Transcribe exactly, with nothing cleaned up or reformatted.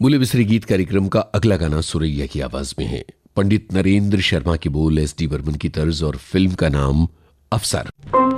बोले बिसरे गीत कार्यक्रम का अगला गाना सुरैया की आवाज में है। पंडित नरेंद्र शर्मा के बोल, एस डी बर्मन की तर्ज और फिल्म का नाम अफसर।